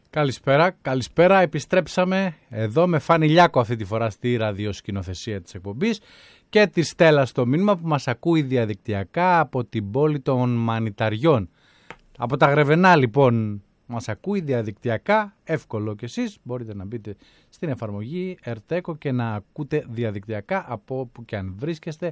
Καλησπέρα. Επιστρέψαμε εδώ με Φάνη Λιάκο αυτή τη φορά στη ραδιοσκηνοθεσία της εκπομπής και τη Στέλλα στο μήνυμα που μας ακούει διαδικτυακά από την πόλη των Μανιταριών. Από τα Γρεβενά λοιπόν μας ακούει διαδικτυακά, εύκολο και εσείς μπορείτε να μπείτε στην εφαρμογή Ερτέκο και να ακούτε διαδικτυακά από όπου και αν βρίσκεστε.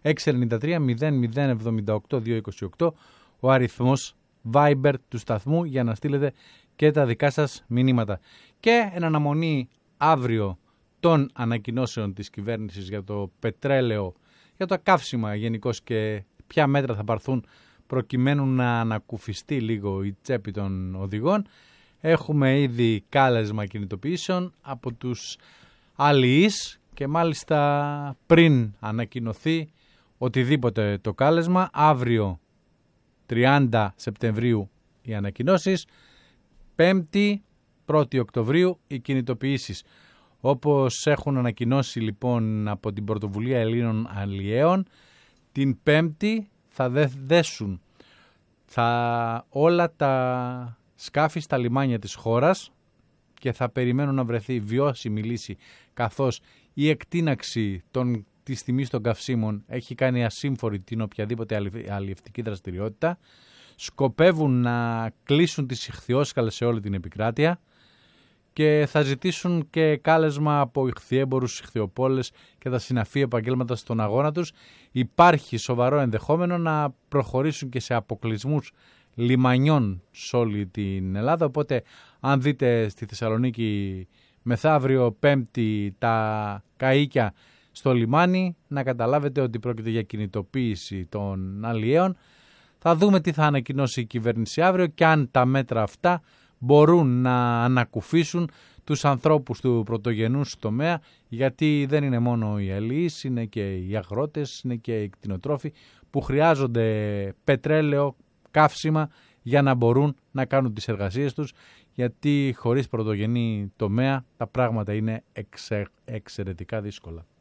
693-0078-228 ο αριθμός Viber του σταθμού για να στείλετε και τα δικά σας μηνύματα. Και εν αναμονή αύριο των ανακοινώσεων της κυβέρνησης για το πετρέλαιο, για τα καύσιμα γενικώς και ποια μέτρα θα πάρθουν προκειμένου να ανακουφιστεί λίγο η τσέπη των οδηγών, έχουμε ήδη κάλεσμα κινητοποιήσεων από τους αλληλείς και μάλιστα πριν ανακοινωθεί οτιδήποτε το κάλεσμα, αύριο 30 Σεπτεμβρίου οι ανακοινώσεις, 5η 1η Οκτωβρίου οι κινητοποιήσεις. Όπως έχουν ανακοινώσει λοιπόν από την Πρωτοβουλία Ελλήνων Αλλιέων, την 5η θα δέσουν όλα τα σκάφη στα λιμάνια της χώρας και θα περιμένουν να βρεθεί βιώσιμη λύση, καθώς η εκτείναξη της τιμής των καυσίμων έχει κάνει ασύμφορη την οποιαδήποτε αλλιευτική δραστηριότητα. Σκοπεύουν να κλείσουν τις ιχθυόσκαλες σε όλη την επικράτεια και θα ζητήσουν και κάλεσμα από ιχθυέμπορους, ιχθυοπόλες και τα συναφή επαγγέλματα στον αγώνα τους. Υπάρχει σοβαρό ενδεχόμενο να προχωρήσουν και σε αποκλεισμούς λιμανιών σε όλη την Ελλάδα. Οπότε αν δείτε στη Θεσσαλονίκη μεθαύριο Πέμπτη τα καΐκια στο λιμάνι, να καταλάβετε ότι πρόκειται για κινητοποίηση των αλλιέων. Θα δούμε τι θα ανακοινώσει η κυβέρνηση αύριο και αν τα μέτρα αυτά μπορούν να ανακουφίσουν τους ανθρώπους του πρωτογενούς τομέα, γιατί δεν είναι μόνο οι αλληλείς, είναι και οι αγρότες, είναι και οι κτηνοτρόφοι που χρειάζονται πετρέλαιο, καύσιμα για να μπορούν να κάνουν τις εργασίες τους, γιατί χωρίς πρωτογενή τομέα τα πράγματα είναι εξαιρετικά δύσκολα.